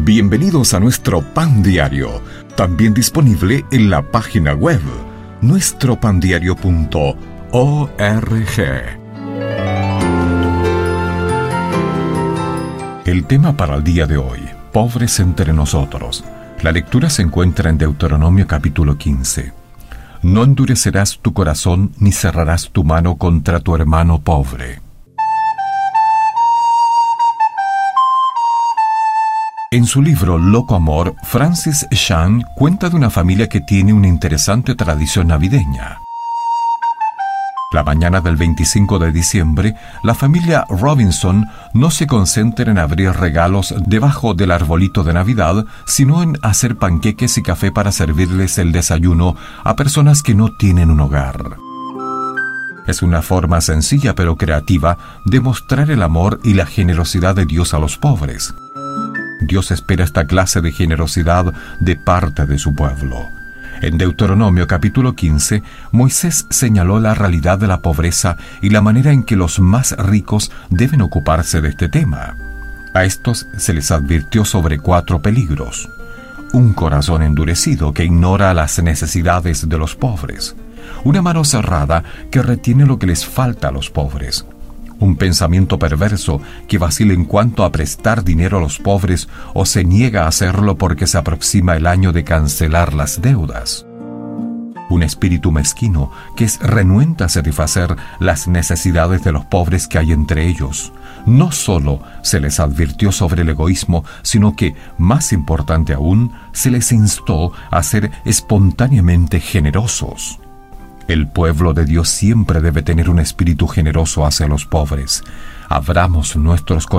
Bienvenidos a nuestro Pan Diario, también disponible en la página web nuestropandiario.org. El tema para el día de hoy: pobres entre nosotros. La lectura se encuentra en Deuteronomio capítulo 15. No endurecerás tu corazón ni cerrarás tu mano contra tu hermano pobre. En su libro Loco Amor, Francis Chan cuenta de una familia que tiene una interesante tradición navideña. La mañana del 25 de diciembre, la familia Robinson no se concentra en abrir regalos debajo del arbolito de Navidad, sino en hacer panqueques y café para servirles el desayuno a personas que no tienen un hogar. Es una forma sencilla pero creativa de mostrar el amor y la generosidad de Dios a los pobres. Dios espera esta clase de generosidad de parte de su pueblo. En Deuteronomio capítulo 15, Moisés señaló la realidad de la pobreza y la manera en que los más ricos deben ocuparse de este tema. A estos se les advirtió sobre 4 peligros: un corazón endurecido que ignora las necesidades de los pobres, una mano cerrada que retiene lo que les falta a los pobres, un pensamiento perverso que vacila en cuanto a prestar dinero a los pobres o se niega a hacerlo porque se aproxima el año de cancelar las deudas, un espíritu mezquino que es renuente a satisfacer las necesidades de los pobres que hay entre ellos. No solo se les advirtió sobre el egoísmo, sino que, más importante aún, se les instó a ser espontáneamente generosos. El pueblo de Dios siempre debe tener un espíritu generoso hacia los pobres. Abramos nuestros corazones